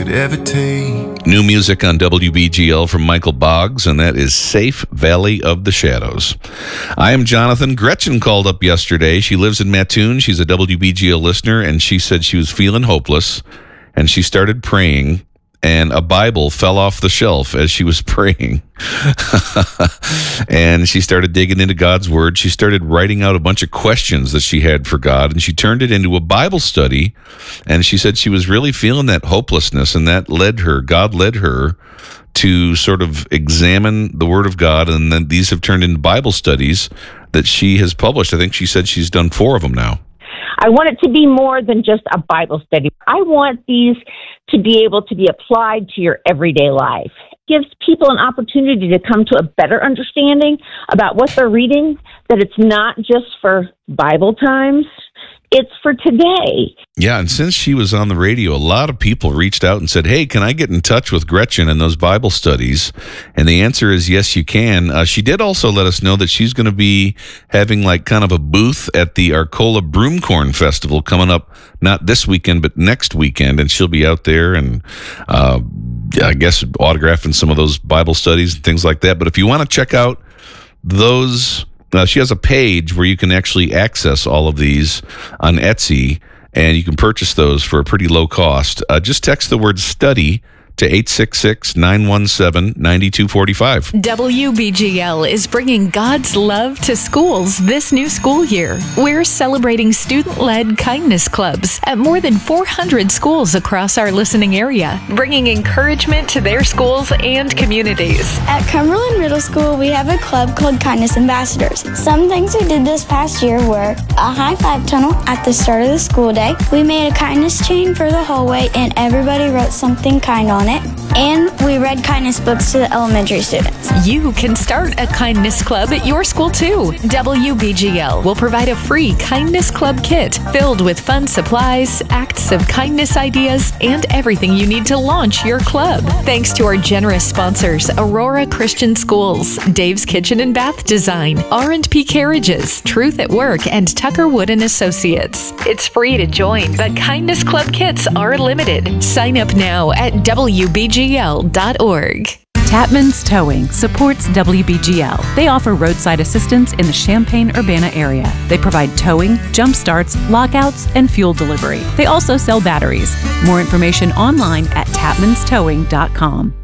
could ever take. New music on WBGL from Michael Boggs, and that is Safe Valley of the Shadows. I am Jonathan. Gretchen called up yesterday. She lives in Mattoon. She's a WBGL listener, and she said she was feeling hopeless, and she started praying, and a Bible fell off the shelf as she was praying. And she started digging into God's Word. She started writing out a bunch of questions that she had for God, and she turned it into a Bible study. And she said she was really feeling that hopelessness, and that God led her to sort of examine the Word of God, and then these have turned into Bible studies that she has published. I think she said she's done 4 of them now. I want it to be more than just a Bible study. I want these to be able to be applied to your everyday life. It gives people an opportunity to come to a better understanding about what they're reading, that it's not just for Bible times, it's for today. Yeah, and since she was on the radio, a lot of people reached out and said, hey, can I get in touch with Gretchen and those Bible studies? And the answer is yes, you can. She did also let us know that she's going to be having like kind of a booth at the Arcola Broomcorn Festival coming up, not this weekend, but next weekend. And she'll be out there and I guess autographing some of those Bible studies and things like that. But if you want to check out those... she has a page where you can actually access all of these on Etsy, and you can purchase those for a pretty low cost. Just text the word study to 866-917-9245. WBGL is bringing God's love to schools this new school year. We're celebrating student-led kindness clubs at more than 400 schools across our listening area, bringing encouragement to their schools and communities. At Cumberland Middle School, we have a club called Kindness Ambassadors. Some things we did this past year were a high-five tunnel at the start of the school day. We made a kindness chain for the hallway, and everybody wrote something kind on it. And we read kindness books to the elementary students. You can start a kindness club at your school too. WBGL will provide a free kindness club kit filled with fun supplies, acts of kindness ideas, and everything you need to launch your club. Thanks to our generous sponsors, Aurora Christian Schools, Dave's Kitchen and Bath Design, R&P Carriages, Truth at Work, and Tucker Wood and Associates. It's free to join, but kindness club kits are limited. Sign up now at WBGL.org. Tapman's Towing supports WBGL. They offer roadside assistance in the Champaign-Urbana area. They provide towing, jump starts, lockouts, and fuel delivery. They also sell batteries. More information online at tapmanstowing.com.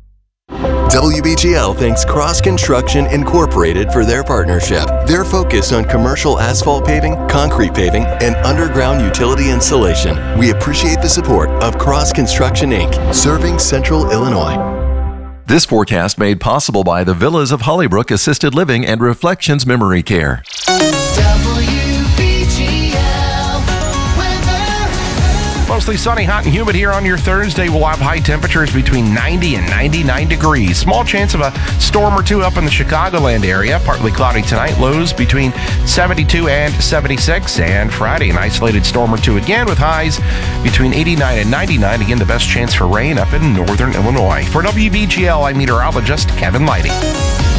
WBGL thanks Cross Construction Incorporated for their partnership. Their focus on commercial asphalt paving, concrete paving, and underground utility installation. We appreciate the support of Cross Construction Inc., serving Central Illinois. This forecast made possible by the Villas of Hollybrook Assisted Living and Reflections Memory Care. Mostly sunny, hot, and humid here on your Thursday. We'll have high temperatures between 90 and 99 degrees. Small chance of a storm or two up in the Chicagoland area. Partly cloudy tonight. Lows between 72 and 76. And Friday, an isolated storm or two again with highs between 89 and 99. Again, the best chance for rain up in northern Illinois. For WBGL, I'm meteorologist Kevin Leidy.